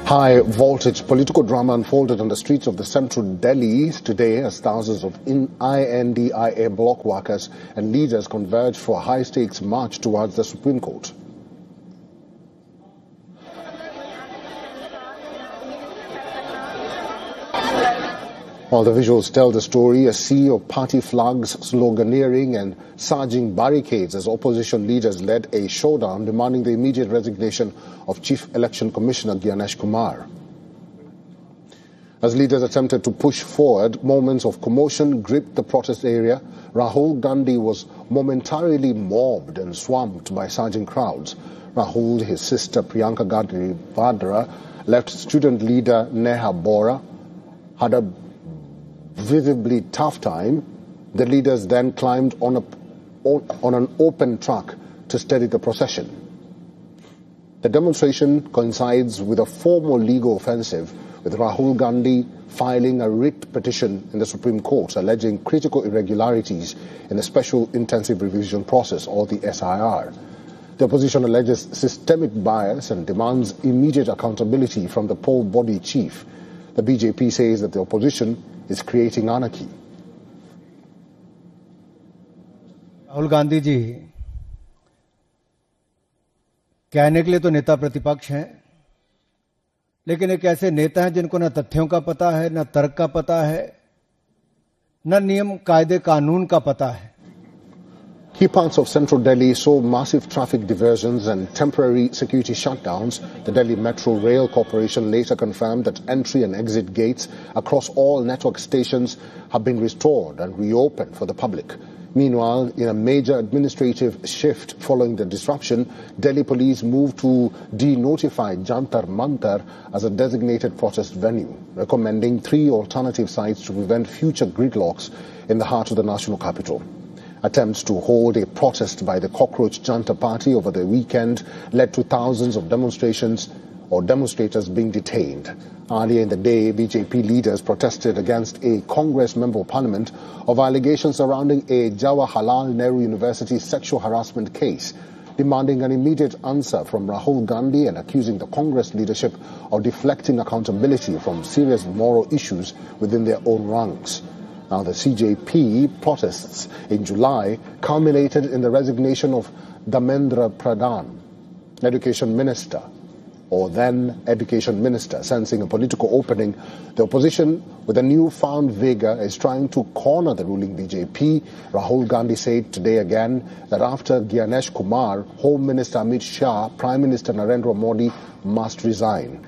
High voltage political drama unfolded on the streets of the central Delhi today as thousands of INDIA bloc workers and leaders converged for a high-stakes march towards the Supreme Court. While the visuals tell the story, a sea of party flags, sloganeering and surging barricades as opposition leaders led a showdown demanding the immediate resignation of Chief Election Commissioner Gyanesh Kumar. As leaders attempted to push forward, moments of commotion gripped the protest area. Rahul Gandhi was momentarily mobbed and swamped by surging crowds. Rahul, his sister Priyanka Gandhi Vadra, left student leader Neha Bora had a visibly tough time. The leaders then climbed on an open truck to steady the procession. The demonstration coincides with a formal legal offensive, with Rahul Gandhi filing a writ petition in the Supreme Court alleging critical irregularities in the Special Intensive Revision Process, or the SIR. The opposition alleges systemic bias and demands immediate accountability from the poll body chief. The BJP says that the opposition is creating anarchy. Rahul Gandhi ji कहने के लिए तो नेता प्रतिपक्ष हैं, लेकिन एक ऐसे नेता हैं जिनको न तथ्यों का पता है, न तर्क का पता है, न नियम कायदे कानून का पता है. Key parts of central Delhi saw massive traffic diversions and temporary security shutdowns. The Delhi Metro Rail Corporation later confirmed that entry and exit gates across all network stations have been restored and reopened for the public. Meanwhile, in a major administrative shift following the disruption, Delhi police moved to de-notify Jantar Mantar as a designated protest venue, recommending 3 alternative sites to prevent future gridlocks in the heart of the national capital. Attempts to hold a protest by the Cockroach Janta Party over the weekend led to thousands of demonstrators being detained. Earlier in the day, BJP leaders protested against a Congress Member of Parliament of allegations surrounding a Jawaharlal Nehru University sexual harassment case, demanding an immediate answer from Rahul Gandhi and accusing the Congress leadership of deflecting accountability from serious moral issues within their own ranks. Now, the CJP protests in July culminated in the resignation of Dharmendra Pradhan, Education Minister, or then Education Minister. Sensing a political opening, the opposition, with a newfound vigor, is trying to corner the ruling BJP. Rahul Gandhi said today again that after Gyanesh Kumar, Home Minister Amit Shah, Prime Minister Narendra Modi must resign.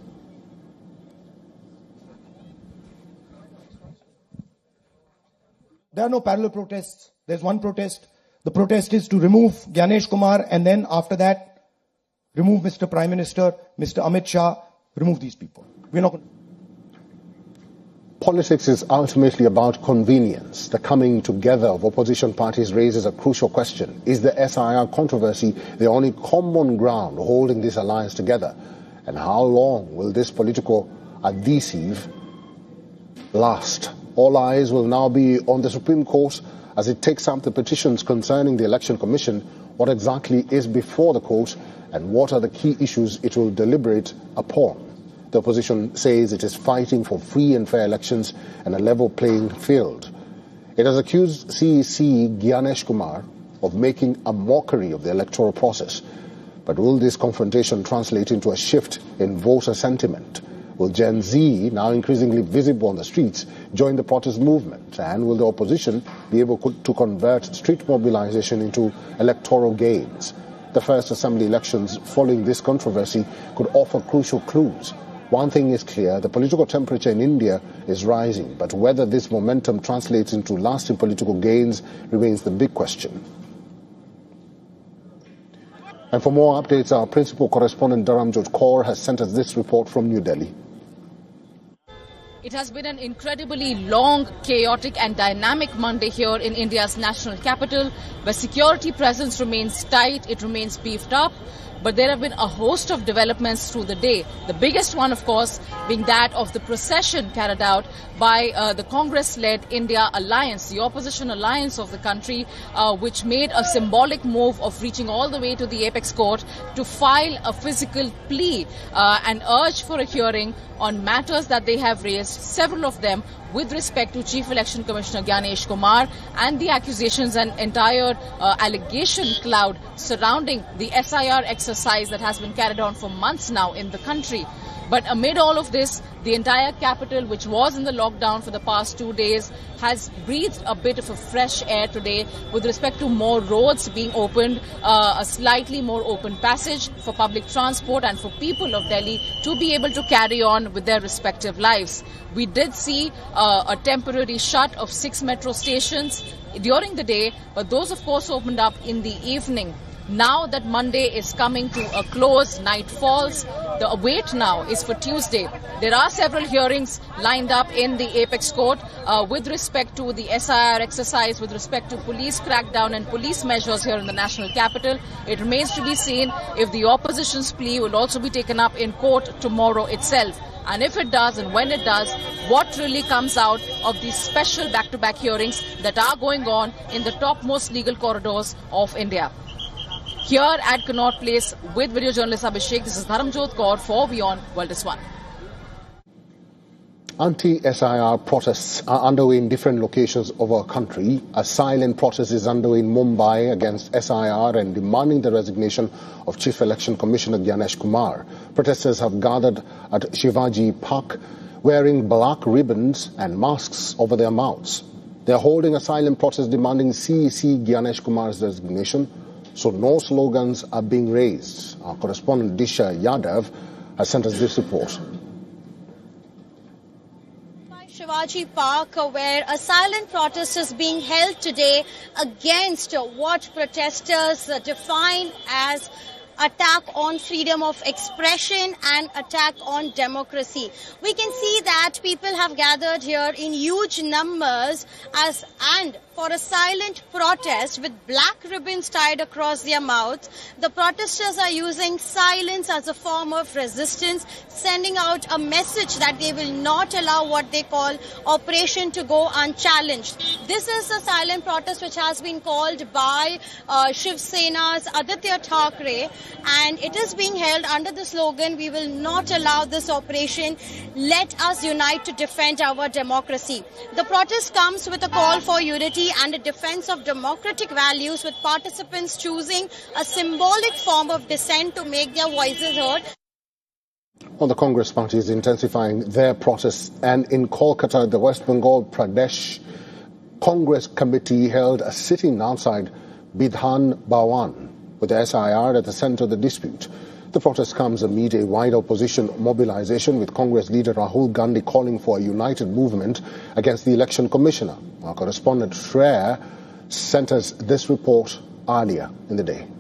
There are no parallel protests. There's one protest. The protest is to remove Gyanesh Kumar, and then after that, remove Mr. Prime Minister, Mr. Amit Shah, remove these people. We're not going to... Politics is ultimately about convenience. The coming together of opposition parties raises a crucial question. Is the SIR controversy the only common ground holding this alliance together? And how long will this political adhesive last? All eyes will now be on the Supreme Court as it takes up the petitions concerning the Election Commission. What exactly is before the court and what are the key issues it will deliberate upon? The opposition says it is fighting for free and fair elections and a level playing field. It has accused CEC Gyanesh Kumar of making a mockery of the electoral process. But will this confrontation translate into a shift in voter sentiment? Will Gen Z, now increasingly visible on the streets, join the protest movement? And will the opposition be able to convert street mobilization into electoral gains? The first assembly elections following this controversy could offer crucial clues. One thing is clear, the political temperature in India is rising, but whether this momentum translates into lasting political gains remains the big question. And for more updates, our principal correspondent Dharamjot Kaur has sent us this report from New Delhi. It has been an incredibly long, chaotic and dynamic Monday here in India's national capital, where security presence remains tight, it remains beefed up. But there have been a host of developments through the day. The biggest one, of course, being that of the procession carried out by the Congress-led India Alliance, the opposition alliance of the country, which made a symbolic move of reaching all the way to the Apex Court to file a physical plea and urge for a hearing on matters that they have raised, several of them with respect to Chief Election Commissioner Gyanesh Kumar and the accusations and entire allegation cloud surrounding the SIR exercise that has been carried on for months now in the country. But amid all of this, the entire capital, which was in the lockdown for the past 2 days, has breathed a bit of a fresh air today with respect to more roads being opened, a slightly more open passage for public transport and for people of Delhi to be able to carry on with their respective lives. We did see a temporary shut of 6 metro stations during the day, but those of course opened up in the evening. Now that Monday is coming to a close, night falls, the wait now is for Tuesday. There are several hearings lined up in the Apex Court with respect to the SIR exercise, with respect to police crackdown and police measures here in the national capital. It remains to be seen if the opposition's plea will also be taken up in court tomorrow itself. And if it does, and when it does, what really comes out of these special back-to-back hearings that are going on in the topmost legal corridors of India. Here at Connaught Place with video journalist Abhishek, this is Dharamjot Kaur for WION World is One. Anti-SIR protests are underway in different locations of our country. A silent protest is underway in Mumbai against SIR and demanding the resignation of Chief Election Commissioner Gyanesh Kumar. Protesters have gathered at Shivaji Park wearing black ribbons and masks over their mouths. They are holding a silent protest demanding CEC Gyanesh Kumar's resignation, so no slogans are being raised. Our correspondent Disha Yadav has sent us this report. Shivaji Park, where a silent protest is being held today against what protesters define as attack on freedom of expression and attack on democracy. We can see that people have gathered here in huge numbers and for a silent protest with black ribbons tied across their mouths. The protesters are using silence as a form of resistance, sending out a message that they will not allow what they call operation to go unchallenged. This is a silent protest which has been called by Shiv Sena's Aditya Thackeray, and it is being held under the slogan, "We will not allow this operation. Let us unite to defend our democracy." The protest comes with a call for unity and a defense of democratic values, with participants choosing a symbolic form of dissent to make their voices heard. Well, the Congress party is intensifying their protests, and in Kolkata, the West Bengal Pradesh Congress Committee held a sitting outside Bidhan Bhawan with the SIR at the center of the dispute. The protest comes amid a wide opposition mobilization, with Congress leader Rahul Gandhi calling for a united movement against the election commissioner. Our correspondent Shreya sent us this report earlier in the day.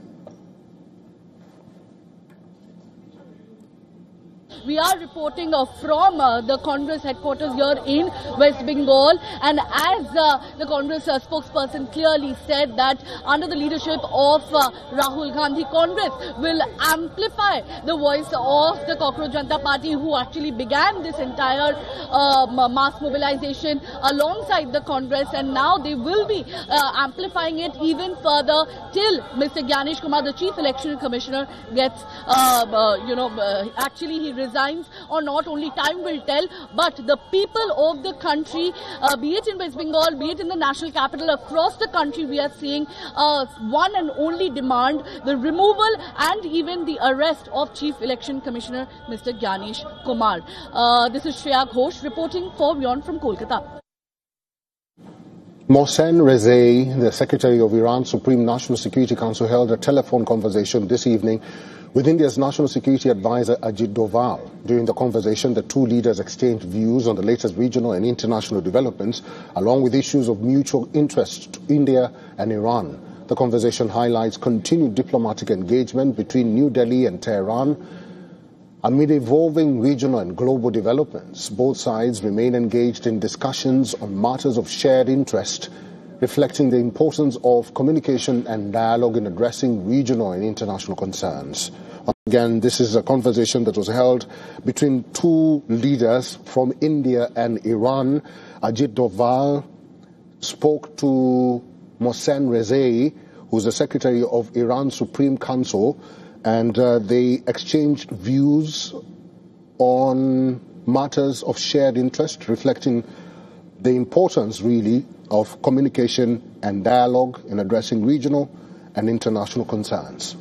We are reporting from the Congress headquarters here in West Bengal, and as the Congress spokesperson clearly said that under the leadership of Rahul Gandhi, Congress will amplify the voice of the Cockroach Janata Party, who actually began this entire mass mobilization alongside the Congress, and now they will be amplifying it even further till Mr. Gyanesh Kumar, the Chief Election Commissioner, gets, actually he resigns or not. Only time will tell, but the people of the country, be it in West Bengal, be it in the national capital, across the country, we are seeing one and only demand: the removal and even the arrest of Chief Election Commissioner Mr. Gyanesh Kumar. This is Shreya Ghosh reporting for WION from Kolkata. Mohsen Rezai, the Secretary of Iran's Supreme National Security Council, held a telephone conversation this evening with India's National Security Advisor Ajit Doval. During the conversation, the two leaders exchanged views on the latest regional and international developments, along with issues of mutual interest to India and Iran. The conversation highlights continued diplomatic engagement between New Delhi and Tehran. Amid evolving regional and global developments, both sides remain engaged in discussions on matters of shared interest, reflecting the importance of communication and dialogue in addressing regional and international concerns. Again, this is a conversation that was held between two leaders from India and Iran. Ajit Doval spoke to Mohsen Rezai, who's the Secretary of Iran's Supreme Council, and they exchanged views on matters of shared interest, reflecting the importance, really, of communication and dialogue in addressing regional and international concerns.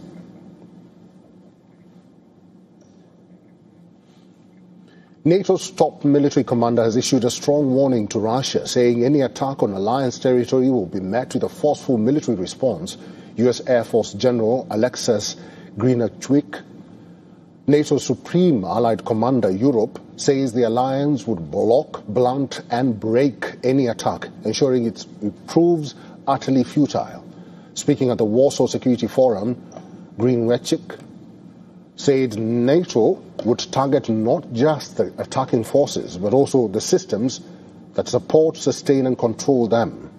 NATO's top military commander has issued a strong warning to Russia, saying any attack on alliance territory will be met with a forceful military response. U.S. Air Force General Alexis Greenachwick, NATO's supreme allied commander Europe, says the alliance would block, blunt and break any attack, ensuring it proves utterly futile. Speaking at the Warsaw Security Forum, Greenachwick said NATO would target not just the attacking forces, but also the systems that support, sustain and control them.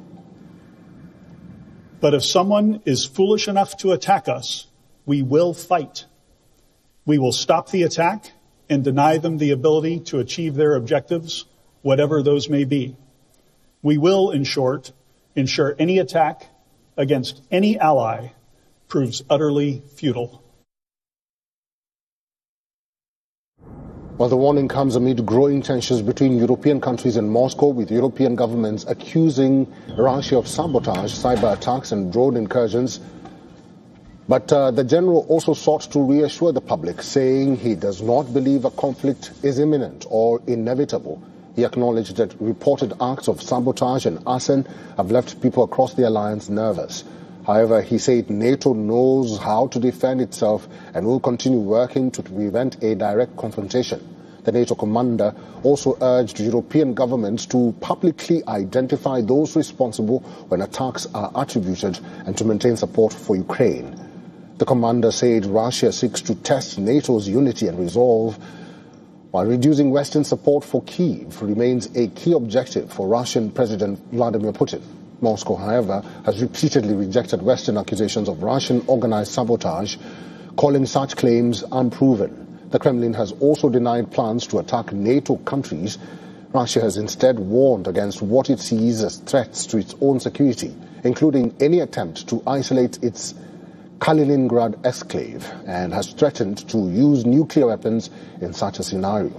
But if someone is foolish enough to attack us, we will fight. We will stop the attack and deny them the ability to achieve their objectives, whatever those may be. We will, in short, ensure any attack against any ally proves utterly futile. Well, the warning comes amid growing tensions between European countries and Moscow, with European governments accusing Russia of sabotage, cyber attacks and drone incursions. But the general also sought to reassure the public, saying he does not believe a conflict is imminent or inevitable. He acknowledged that reported acts of sabotage and arson have left people across the alliance nervous. However, he said NATO knows how to defend itself and will continue working to prevent a direct confrontation. The NATO commander also urged European governments to publicly identify those responsible when attacks are attributed and to maintain support for Ukraine. The commander said Russia seeks to test NATO's unity and resolve, while reducing Western support for Kyiv remains a key objective for Russian President Vladimir Putin. Moscow, however, has repeatedly rejected Western accusations of Russian organized sabotage, calling such claims unproven. The Kremlin has also denied plans to attack NATO countries. Russia has instead warned against what it sees as threats to its own security, including any attempt to isolate its Kaliningrad exclave, and has threatened to use nuclear weapons in such a scenario.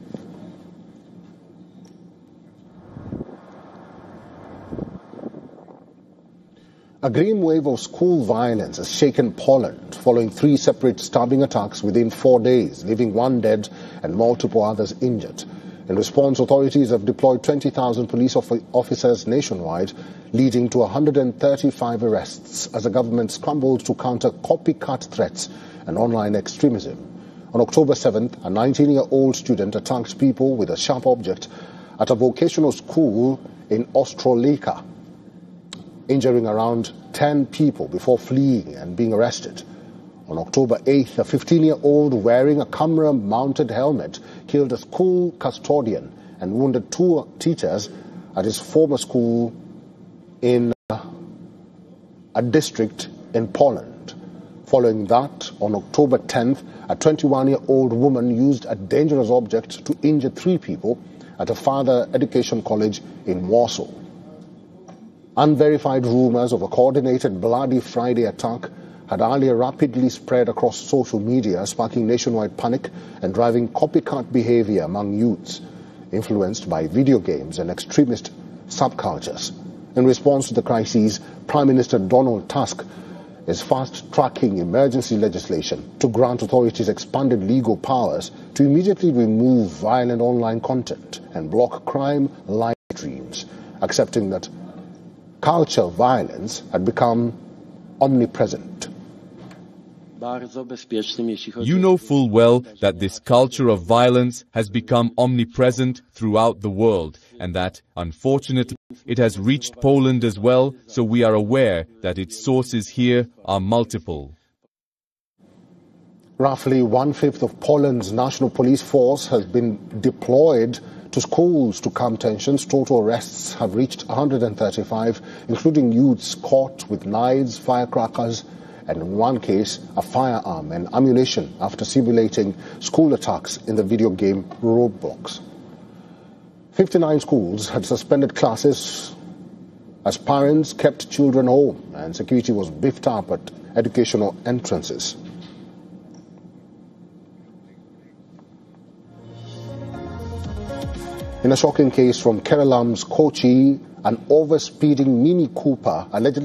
A grim wave of school violence has shaken Poland following 3 separate stabbing attacks within 4 days, leaving 1 dead and multiple others injured. In response, authorities have deployed 20,000 police officers nationwide, leading to 135 arrests as the government scrambled to counter copycat threats and online extremism. On October 7th, a 19-year-old student attacked people with a sharp object at a vocational school in Ostroleka, injuring around 10 people before fleeing and being arrested. On October 8th, a 15-year-old wearing a camera-mounted helmet killed a school custodian and wounded 2 teachers at his former school in a district in Poland. Following that, on October 10th, a 21-year-old woman used a dangerous object to injure 3 people at a further education college in Warsaw. Unverified rumors of a coordinated Bloody Friday attack had earlier rapidly spread across social media, sparking nationwide panic and driving copycat behavior among youths, influenced by video games and extremist subcultures. In response to the crises, Prime Minister Donald Tusk is fast-tracking emergency legislation to grant authorities expanded legal powers to immediately remove violent online content and block crime live streams, accepting that culture violence had become omnipresent. You know full well that this culture of violence has become omnipresent throughout the world, and that, unfortunately, it has reached Poland as well, so we are aware that its sources here are multiple. Roughly 1/5 of Poland's national police force has been deployed to schools to calm tensions. Total arrests have reached 135, including youths caught with knives, firecrackers, and in one case, a firearm and ammunition after simulating school attacks in the video game Roblox. 59 schools had suspended classes as parents kept children home and security was beefed up at educational entrances. In a shocking case from Keralam's Kochi, an overspeeding Mini Cooper allegedly